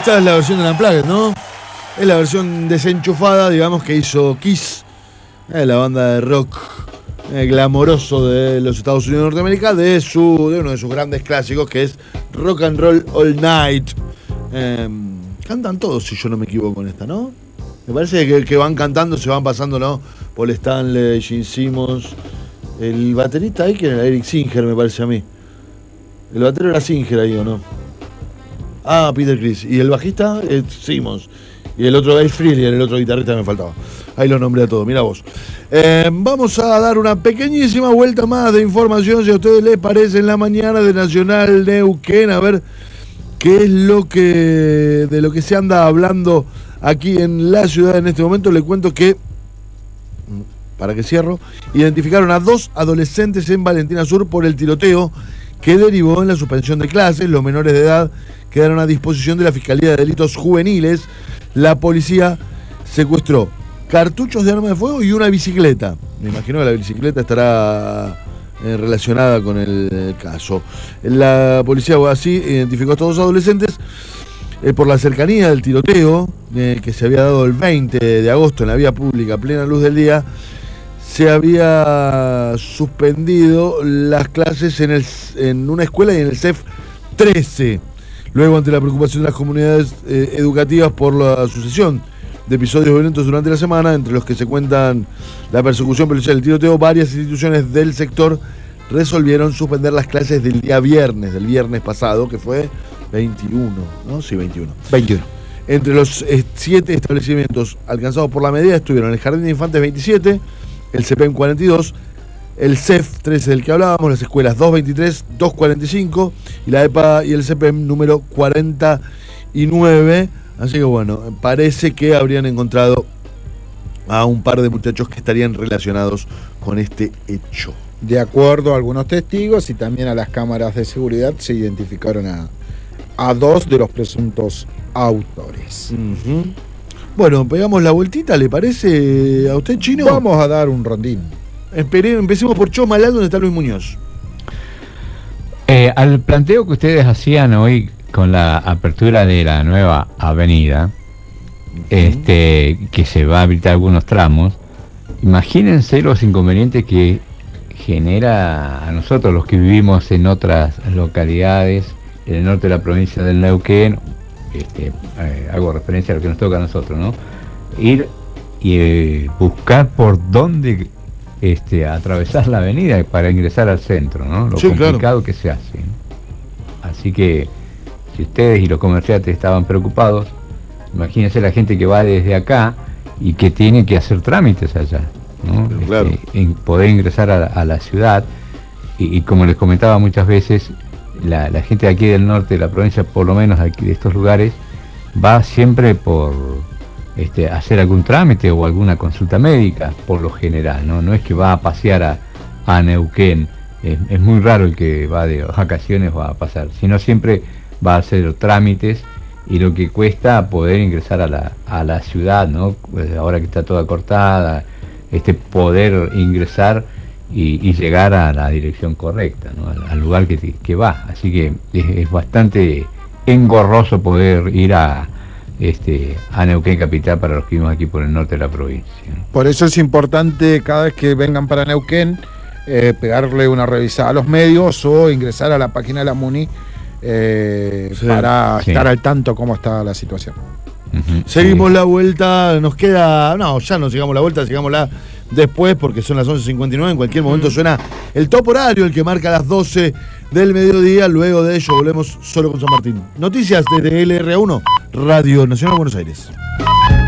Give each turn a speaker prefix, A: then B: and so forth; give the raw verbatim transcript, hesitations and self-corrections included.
A: Esta es la versión de Unplugged, ¿no? Es la versión desenchufada, digamos, que hizo Kiss, eh, la banda de rock eh, glamoroso de los Estados Unidos de Norteamérica, de, su, de uno de sus grandes clásicos, que es Rock and Roll All Night. Eh, cantan todos, si yo no me equivoco, en esta, ¿no? Me parece que, que van cantando, se van pasando, ¿no? Paul Stanley, Gene Simmons. El baterista ahí, que era Eric Singer, me parece a mí. El batero era Singer ahí, ¿o no? Ah, Peter Criss. Y el bajista es Simmons. Y el otro Dave Frehley, el otro guitarrista que me faltaba. Ahí lo nombré a todos, mira vos. Eh, vamos a dar una pequeñísima vuelta más de información, si a ustedes les parece, en la mañana de Nacional Neuquén. A ver qué es lo que de lo que se anda hablando aquí en la ciudad en este momento. Les cuento que, para que cierro, identificaron a dos adolescentes en Valentina Sur por el tiroteo que derivó en la suspensión de clases. Los menores de edad quedaron a disposición de la Fiscalía de Delitos Juveniles. La policía secuestró cartuchos de arma de fuego y una bicicleta. Me imagino que la bicicleta estará eh, relacionada con el, el caso. La policía así identificó a estos dos adolescentes eh, por la cercanía del tiroteo eh, que se había dado el veinte de agosto en la vía pública a plena luz del día. Se había suspendido las clases en, el, en una escuela y en el C E F trece. Luego, ante la preocupación de las comunidades eh, educativas por la sucesión de episodios violentos durante la semana, entre los que se cuentan la persecución policial y el tiroteo, varias instituciones del sector resolvieron suspender las clases del día viernes, del viernes pasado, que fue veintiuno, ¿no? Sí, veintiuno.
B: veintiuno.
A: Entre los eh, siete establecimientos alcanzados por la medida estuvieron el Jardín de Infantes veintisiete, el C E P E M cuarenta y dos, el C E F trece del que hablábamos, las escuelas doscientos veintitrés, doscientos cuarenta y cinco y la E P A y el C E P E M número cuarenta y nueve. Así que bueno, parece que habrían encontrado a un par de muchachos que estarían relacionados con este hecho.
B: De acuerdo a algunos testigos y también a las cámaras de seguridad, se identificaron a, a dos de los presuntos autores.
A: Uh-huh. Bueno, pegamos la vueltita, ¿le parece a usted, Chino?
B: Vamos a dar un rondín.
A: Esperé, empecemos por Chomalal, donde está Luis Muñoz.
C: Eh, al planteo que ustedes hacían hoy con la apertura de la nueva avenida, uh-huh. este, que se va a habilitar algunos tramos, imagínense los inconvenientes que genera a nosotros, los que vivimos en otras localidades, en el norte de la provincia del Neuquén. Este, eh, hago referencia a lo que nos toca a nosotros, ¿no? Ir y eh, buscar por dónde este, atravesar la avenida para ingresar al centro, ¿no? Lo
A: sí,
C: complicado
A: claro.
C: que se hace, ¿no? Así que si ustedes y los comerciantes estaban preocupados, imagínense la gente que va desde acá y que tiene que hacer trámites allá, ¿no?
A: Claro.
C: Este, en poder ingresar a, a la ciudad y, y como les comentaba muchas veces, La, la gente de aquí del norte de la provincia, por lo menos aquí de estos lugares, va siempre por este, hacer algún trámite o alguna consulta médica, por lo general, no, no es que va a pasear a, a Neuquén, es, es muy raro el que va de vacaciones va a pasar, sino siempre va a hacer trámites y lo que cuesta poder ingresar a la, a la ciudad, ¿no? Pues ahora que está toda cortada, este, poder ingresar Y, y llegar a la dirección correcta, ¿no? al, al lugar que, que va. Así que es, es bastante engorroso poder ir a, este, a Neuquén Capital para los que vivimos aquí por el norte de la provincia, ¿no?
B: Por eso es importante cada vez que vengan para Neuquén eh, pegarle una revisada a los medios o ingresar a la página de la MUNI eh, sí, para sí. estar al tanto cómo está la situación.
A: Uh-huh. Seguimos sí. la vuelta, nos queda... No, ya no sigamos la vuelta, sigámosla después porque son las once cincuenta y nueve. En cualquier momento suena el top horario, el que marca las doce del mediodía. Luego de ello volvemos solo con San Martín. Noticias desde L R uno, Radio Nacional Buenos Aires.